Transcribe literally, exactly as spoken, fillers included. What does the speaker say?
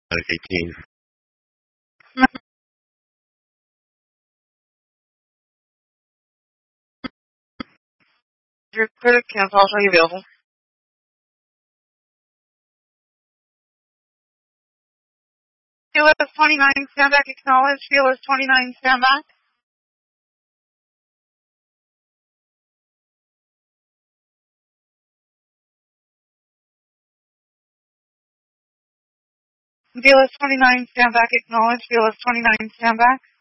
eighteen. Your credit cancel, I'll show you available. Fearless twenty-nine, stand back, acknowledge. Fearless twenty-nine, stand back. Fearless twenty-nine, stand back, acknowledge. Fearless twenty-nine, stand back.